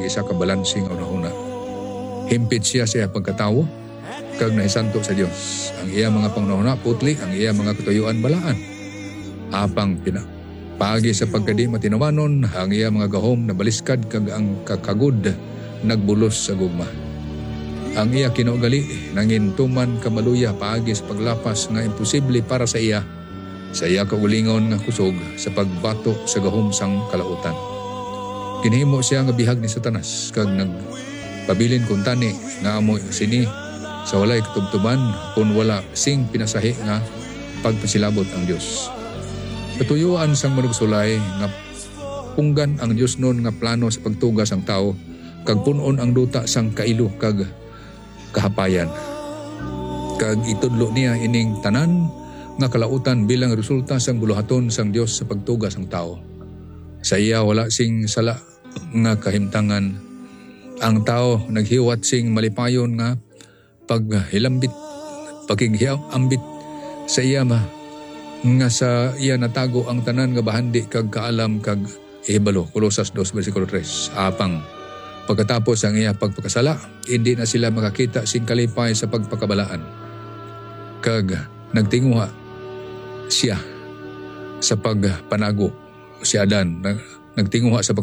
isa ka balansing una-una. Himpit siya sa pagkatawo, kag naisanto sa Dios. Ang iya mga pangunahuna putli, ang iya mga katuyuan balaan. Apang pagi sa pagkadi matinawanon, ang iya mga gahom na baliskad kag ang kakagud nagbulos sa gugma. Ang iya kinugali nangintuman kamaluya paagi sa paglapas nga imposible para sa iya kaulingon nga kusog sa pagbato sa gahom sang kalautan. Kinihimo siya nga bihag ni Satanas kag nagpabilin kung tani nga amo sini sa walay katubtuban kung wala sing pinasahi nga pagpasilabot ang Dios. Katuyuan sang manugsulay nga punggan ang Dios nun nga plano sa pagtugas ang tao kag punon ang duta sang kailo kag kahapayan. Kag itudlo niya ining tanan nga kalautan bilang resulta sang buluhaton sang Dios sa pagtugas ang tao. Sa iya wala sing sala nga kahimtangan. Ang tao naghiwat sing malipayon nga paghilambit, pakighiambit sa iya nga sa iya natago ang tanan nga bahandi kag kaalam kag ihibalo. Kolosas 2 versikulo 3. Apang pagkatapos ang iya pagpakasala, hindi na sila makakita sing kalipay sa pagpakabalaan. Kag nagtinguha siya sa pagpanago. Si Adan nagtinguha sa